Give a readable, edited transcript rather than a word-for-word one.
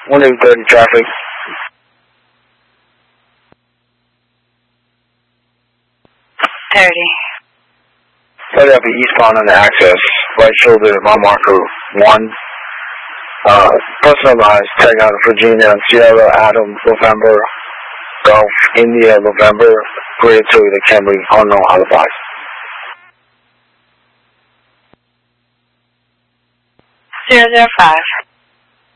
130 traffic. 30. 30, I'll be eastbound on the access. Right shoulder, mile marker 1. Personalized, tag out of Virginia, Sierra, Adam, November, Golf, India, November, Greater Toyota Camry, unknown alibis. 005.